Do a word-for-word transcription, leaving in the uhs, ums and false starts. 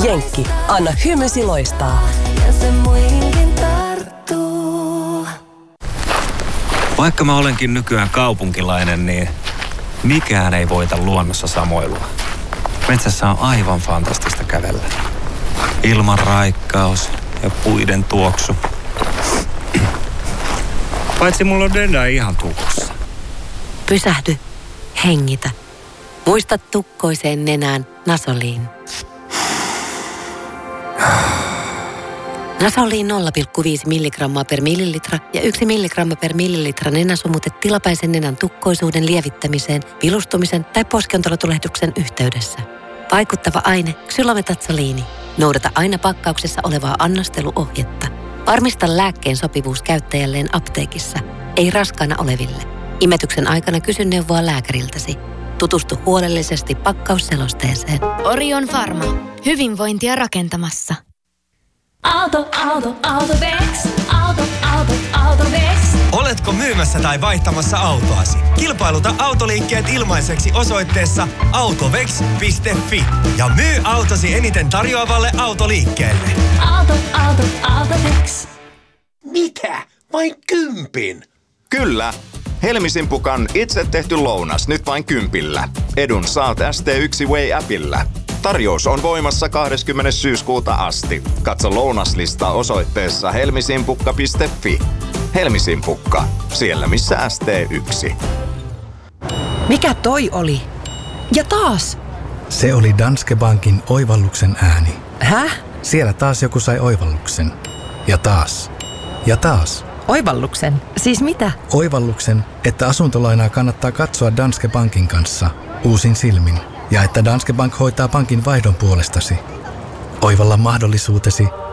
Jenkki, anna hymysi loistaa. Ja se muihinkin tarttuu. Vaikka mä olenkin nykyään kaupunkilainen, niin mikään ei voita luonnossa samoilua. Metsässä on aivan fantastista kävellä. Ilman raikkaus ja puiden tuoksu. Paitsi mulla on Denda ihan tukossa. Pysähdy, hengitä. Muista tukkoiseen nenään Nasoliin. Nasoliin nolla pilkku viisi milligrammaa per millilitra ja yksi milligramma per millilitra nenäsumute tilapäisen nenän tukkoisuuden lievittämiseen, vilustumisen tai poskiontelotulehduksen yhteydessä. Vaikuttava aine ksylometatsoliini. Noudata aina pakkauksessa olevaa annosteluohjetta. Varmista lääkkeen sopivuus käyttäjälleen apteekissa, ei raskaana oleville. Imetyksen aikana kysy neuvoa lääkäriltäsi. Tutustu huolellisesti pakkausselosteeseen. Orion Pharma. Hyvinvointia rakentamassa. Auto, auto, Autovex. Auto, auto, Autovex. Oletko myymässä tai vaihtamassa autoasi? Kilpailuta autoliikkeet ilmaiseksi osoitteessa autovex piste fi ja myy autosi eniten tarjoavalle autoliikkeelle. Auto, auto, Autovex. Mitä? Vain kympin? Kyllä. Helmisimpukan itse tehty lounas nyt vain kympillä. Edun saat S T yksi Way-appillä. Tarjous on voimassa kahdeskymmenes syyskuuta asti. Katso lounaslista osoitteessa helmisimpukka piste fi. Helmisimpukka, siellä missä S T yksi. Mikä toi oli? Ja taas! Se oli Danske Bankin oivalluksen ääni. Häh? Siellä taas joku sai oivalluksen. Ja taas. Ja taas. Oivalluksen? Siis mitä? Oivalluksen, että asuntolainaa kannattaa katsoa Danske Bankin kanssa uusin silmin. Ja että Danske Bank hoitaa pankin vaihdon puolestasi. Oivalla mahdollisuutesi